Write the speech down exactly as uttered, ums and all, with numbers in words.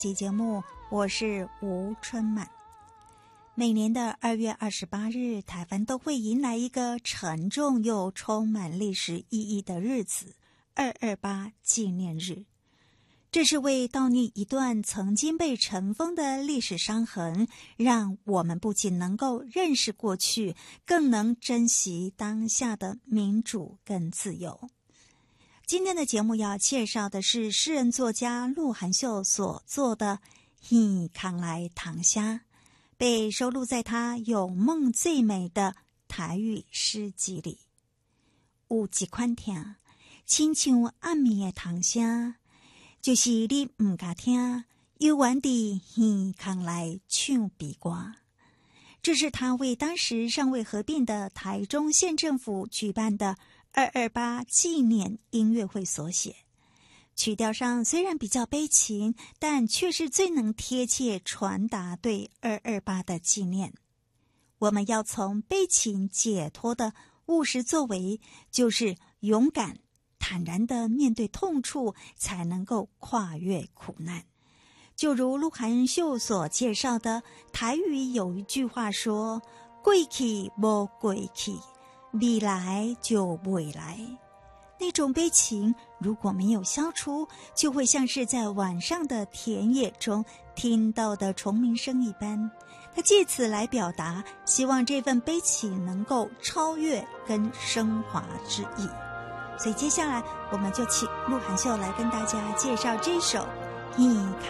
集节目，我是吴春满。每年的二月二十八日，台湾都会迎来一个沉重又充满历史意义的日子——二二八纪念日。这是为悼念一段曾经被尘封的历史伤痕，让我们不仅能够认识过去，更能珍惜当下的民主跟自由。今天的节目要介绍的是诗人作家鹿晗秀所作的《耳空来糖虾》，被收录在他《有梦最美》的台语诗集里。有一款听，亲像暗暝的糖虾，就是你唔敢听，幽怨地耳空来唱悲歌。这是他为当时尚未合并的台中县政府举办的二二八纪念音乐会所写。曲调上虽然比较悲情，但却是最能贴切传达对二二八的纪念。我们要从悲情解脱的务实作为，就是勇敢坦然地面对痛楚，才能够跨越苦难。就如鹿晗秀所介绍的，台语有一句话说：过去没过去，未来就未来。那种悲情如果没有消除，就会像是在晚上的田野中听到的虫鸣声一般。他借此来表达，希望这份悲情能够超越跟升华之意。所以接下来我们就请鹿晗秀来跟大家介绍这首《耳